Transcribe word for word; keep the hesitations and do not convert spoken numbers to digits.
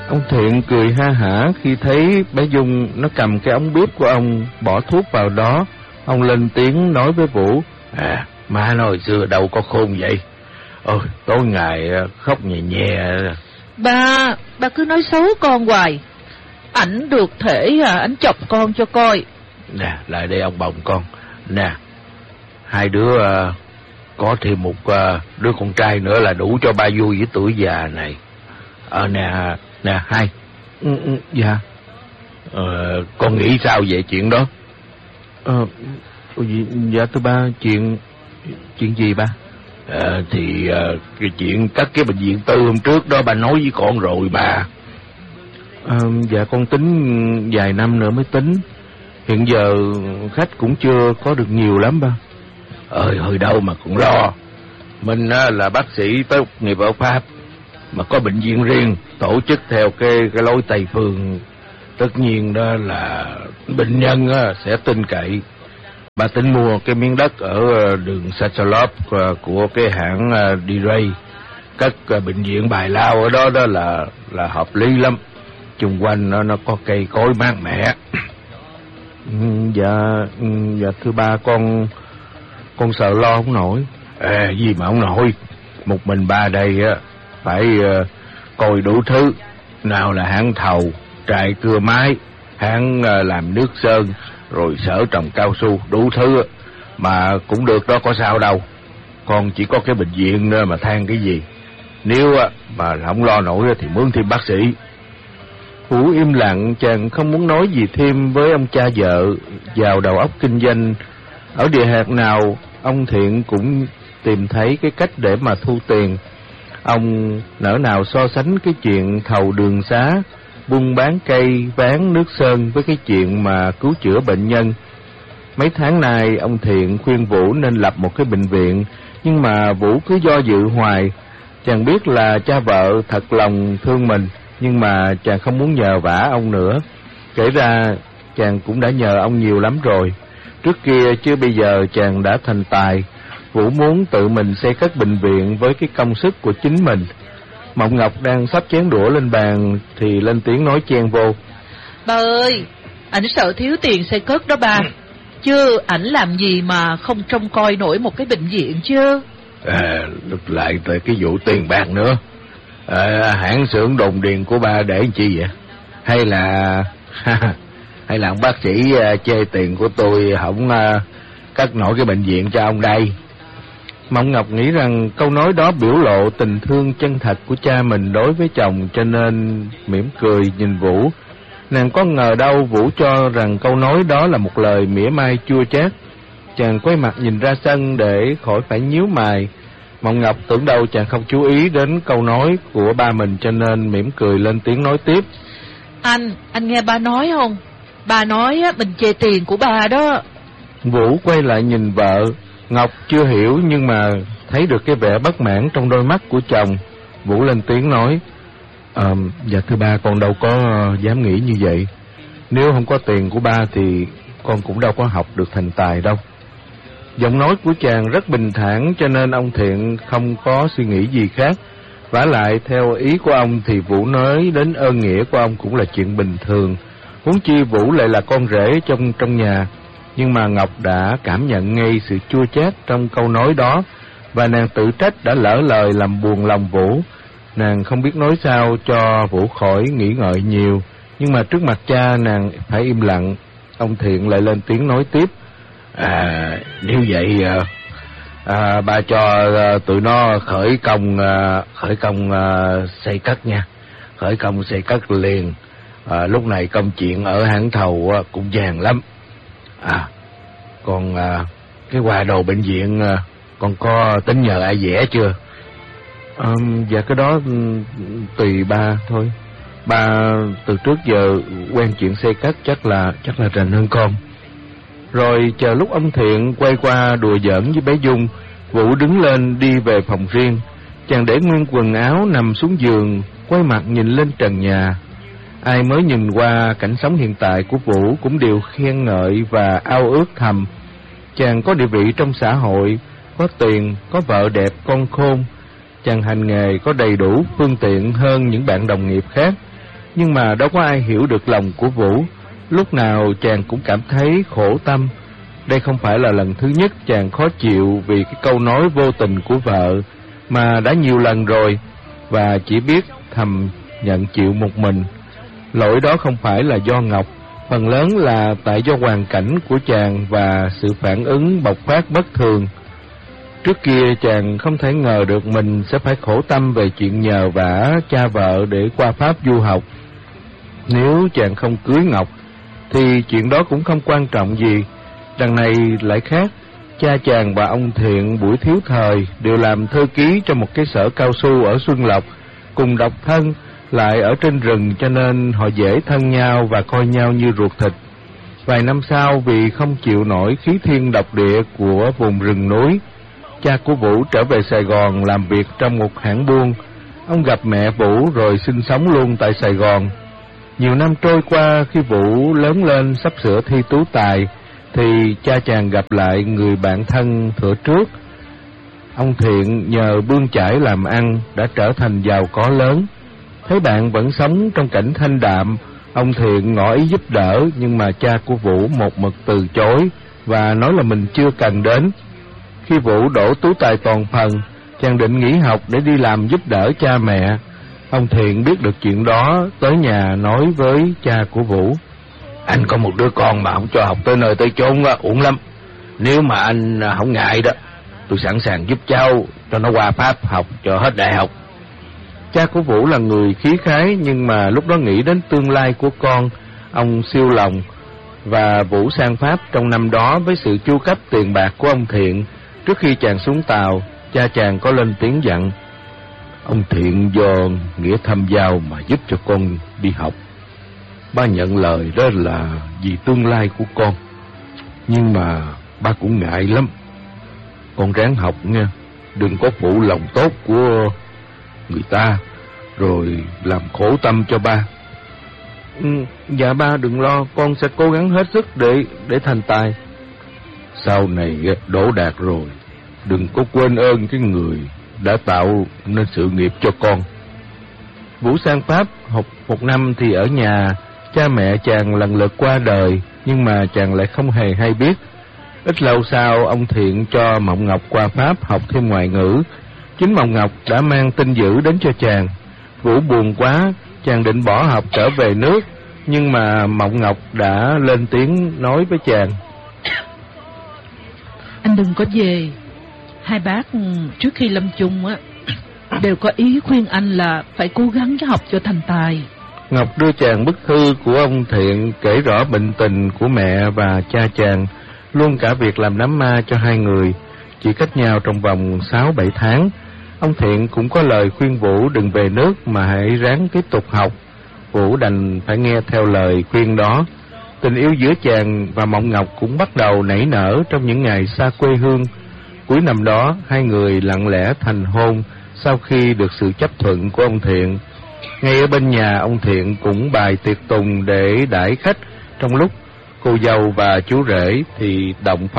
Ông Thiện cười ha hả khi thấy bé Dung nó cầm cái ống bếp của ông bỏ thuốc vào đó. Ông lên tiếng nói với Vũ: À, má nói hồi xưa đâu có khôn vậy. Ôi, tối ngày khóc nhè nhè. Ba, ba cứ nói xấu con hoài. Ảnh được thể à, ảnh chọc con cho coi. Nè, lại đây ông bồng con. Nè, hai đứa uh, có thêm một uh, đứa con trai nữa là đủ cho ba vui với tuổi già này. Ờ nè, nè hai. Ừ, ừ, dạ. Ờ, con nghĩ sao về chuyện đó? Ờ, dạ thưa ba, chuyện chuyện gì ba? Ờ, thì uh, cái chuyện cắt cái bệnh viện tư hôm trước đó ba nói với con rồi ba. Ờ, dạ con tính vài năm nữa mới tính. Hiện giờ khách cũng chưa có được nhiều lắm ba. Ơi hồi đâu mà cũng lo. Mình uh, là bác sĩ tốt nghiệp ở Pháp, mà có bệnh viện riêng, tổ chức theo cái cái lối Tây phương, tất nhiên đó là bệnh nhân á, sẽ tin cậy. Bà tính mua cái miếng đất ở đường Sachalop của cái hãng D-Ray, cất bệnh viện Bài Lao ở đó, đó là là hợp lý lắm. Chung quanh nó nó có cây cối mát mẻ. Dạ, dạ thưa ba, con con sợ lo không nổi. À, gì mà không nổi, một mình ba đây á phải uh, coi đủ thứ. Nào là hãng thầu, trại cưa máy, hãng uh, làm nước sơn, rồi sở trồng cao su, đủ thứ. Mà cũng được đó, có sao đâu. Con chỉ có cái bệnh viện mà than cái gì. Nếu uh, mà không lo nổi thì mướn thêm bác sĩ. Vũ im lặng, chàng không muốn nói gì thêm với ông cha vợ vào đầu óc kinh doanh. Ở địa hạt nào ông Thiện cũng tìm thấy cái cách để mà thu tiền. Ông nỡ nào so sánh cái chuyện thầu đường xá, buôn bán cây, ván, nước sơn với cái chuyện mà cứu chữa bệnh nhân. Mấy tháng nay ông Thiện khuyên Vũ nên lập một cái bệnh viện, nhưng mà Vũ cứ do dự hoài. Chàng biết là cha vợ thật lòng thương mình, nhưng mà chàng không muốn nhờ vả ông nữa. Kể ra chàng cũng đã nhờ ông nhiều lắm rồi, trước kia chứ bây giờ chàng đã thành tài. Vũ muốn tự mình xây cất bệnh viện với cái công sức của chính mình. Mộng Ngọc đang sắp chén đũa lên bàn thì lên tiếng nói chen vô: Ba ơi, ảnh sợ thiếu tiền xây cất đó ba. Chứ ảnh làm gì mà không trông coi nổi một cái bệnh viện chứ. À, lại tới cái vụ tiền bạc nữa. À, hãng xưởng đồn điền của ba để làm chi vậy? Hay là hay là ông bác sĩ uh, chê tiền của tôi không uh, cất nổi cái bệnh viện cho ông đây? Mộng Ngọc nghĩ rằng câu nói đó biểu lộ tình thương chân thật của cha mình đối với chồng, cho nên mỉm cười nhìn Vũ. Nàng có ngờ đâu Vũ cho rằng câu nói đó là một lời mỉa mai chua chát. Chàng quay mặt nhìn ra sân để khỏi phải nhíu mày. Mộng Ngọc tưởng đâu chàng không chú ý đến câu nói của ba mình, cho nên mỉm cười lên tiếng nói tiếp: Anh, anh nghe ba nói không? Ba nói á, mình chê tiền của bà đó. Vũ quay lại nhìn vợ. Ngọc chưa hiểu nhưng mà thấy được cái vẻ bất mãn trong đôi mắt của chồng. Vũ lên tiếng nói: à, Dạ thưa ba, con đâu có dám nghĩ như vậy. Nếu không có tiền của ba thì con cũng đâu có học được thành tài đâu. Giọng nói của chàng rất bình thản, cho nên ông Thiện không có suy nghĩ gì khác. Vả lại theo ý của ông thì Vũ nói đến ơn nghĩa của ông cũng là chuyện bình thường. Huống chi Vũ lại là con rể trong trong nhà. Nhưng mà Ngọc đã cảm nhận ngay sự chua chát trong câu nói đó, và nàng tự trách đã lỡ lời làm buồn lòng Vũ. Nàng không biết nói sao cho Vũ khỏi nghĩ ngợi nhiều, nhưng mà trước mặt cha nàng phải im lặng. Ông Thiện lại lên tiếng nói tiếp: À, nếu vậy à, ba cho à, tụi nó khởi công à, khởi công à, xây cất nha, khởi công xây cất liền. À, lúc này công chuyện ở hãng thầu à, cũng vàng lắm. À, còn à, cái quà đồ bệnh viện à, con có tính nhờ ai vẽ chưa? À, dạ cái đó tùy ba thôi. Ba từ trước giờ quen chuyện xây cất, chắc là chắc là rành hơn con. Rồi chờ lúc ông Thiện quay qua đùa giỡn với bé Dung, Vũ đứng lên đi về phòng riêng. Chàng để nguyên quần áo nằm xuống giường, quay mặt nhìn lên trần nhà. Ai mới nhìn qua cảnh sống hiện tại của Vũ cũng đều khen ngợi và ao ước thầm. Chàng có địa vị trong xã hội, có tiền, có vợ đẹp, con khôn. Chàng hành nghề có đầy đủ phương tiện hơn những bạn đồng nghiệp khác. Nhưng mà đâu có ai hiểu được lòng của Vũ. Lúc nào chàng cũng cảm thấy khổ tâm. Đây không phải là lần thứ nhất chàng khó chịu vì cái câu nói vô tình của vợ, mà đã nhiều lần rồi, và chỉ biết thầm nhận chịu một mình. Lỗi đó không phải là do Ngọc, phần lớn là tại do hoàn cảnh của chàng và sự phản ứng bộc phát bất thường. Trước kia chàng không thể ngờ được mình sẽ phải khổ tâm về chuyện nhờ vả cha vợ để qua Pháp du học. Nếu chàng không cưới Ngọc thì chuyện đó cũng không quan trọng gì. Đằng này lại khác, cha chàng và ông Thiện buổi thiếu thời đều làm thư ký trong một cái sở cao su ở Xuân Lộc, cùng độc thân, lại ở trên rừng, cho nên họ dễ thân nhau và coi nhau như ruột thịt. Vài năm sau, vì không chịu nổi khí thiên độc địa của vùng rừng núi, cha của Vũ trở về Sài Gòn làm việc trong một hãng buôn. Ông gặp mẹ Vũ rồi sinh sống luôn tại Sài Gòn. Nhiều năm trôi qua, khi Vũ lớn lên sắp sửa thi tú tài, thì cha chàng gặp lại người bạn thân thuở trước. Ông Thiện nhờ bươn chải làm ăn đã trở thành giàu có lớn. Thấy bạn vẫn sống trong cảnh thanh đạm, ông Thiện ngỏ ý giúp đỡ, nhưng mà cha của Vũ một mực từ chối và nói là mình chưa cần đến. Khi Vũ đỗ tú tài toàn phần, chàng định nghỉ học để đi làm giúp đỡ cha mẹ. Ông Thiện biết được chuyện đó, tới nhà nói với cha của Vũ: Anh có một đứa con mà không cho học tới nơi tới chốn á, uổng lắm. Nếu mà anh không ngại đó, tôi sẵn sàng giúp cháu cho nó qua Pháp học cho hết đại học. Cha của Vũ là người khí khái, nhưng mà lúc đó nghĩ đến tương lai của con, ông siêu lòng. Và Vũ sang Pháp trong năm đó với sự chu cấp tiền bạc của ông Thiện. Trước khi chàng xuống tàu, cha chàng có lên tiếng dặn: Ông Thiện do nghĩa thâm giao mà giúp cho con đi học. Ba nhận lời đó là vì tương lai của con, nhưng mà ba cũng ngại lắm. Con ráng học nha, đừng có phụ lòng tốt của người ta rồi làm khổ tâm cho ba. Ừ, dạ ba đừng lo, con sẽ cố gắng hết sức để để thành tài. Sau này đỗ đạt rồi, đừng có quên ơn cái người đã tạo nên sự nghiệp cho con. Vũ sang Pháp học một năm thì ở nhà, cha mẹ chàng lần lượt qua đời, nhưng mà chàng lại không hề hay biết. Ít lâu sau, ông Thiện cho Mộng Ngọc qua Pháp học thêm ngoại ngữ. Chính Mộng Ngọc đã mang tin dữ đến cho chàng. Vũ buồn quá, chàng định bỏ học trở về nước, nhưng mà Mộng Ngọc đã lên tiếng nói với chàng: Anh đừng có về. Hai bác trước khi lâm chung á đều có ý khuyên anh là phải cố gắng cho học cho thành tài. Ngọc đưa chàng bức thư của ông Thiện kể rõ bệnh tình của mẹ và cha chàng, luôn cả việc làm đám ma cho hai người, chỉ cách nhau trong vòng sáu bảy tháng. Ông Thiện cũng có lời khuyên Vũ đừng về nước mà hãy ráng tiếp tục học. Vũ đành phải nghe theo lời khuyên đó. Tình yêu giữa chàng và Mộng Ngọc cũng bắt đầu nảy nở trong những ngày xa quê hương. Cuối năm đó, hai người lặng lẽ thành hôn sau khi được sự chấp thuận của ông Thiện. Ngay ở bên nhà, ông Thiện cũng bày tiệc tùng để đãi khách, trong lúc cô dâu và chú rể thì động phòng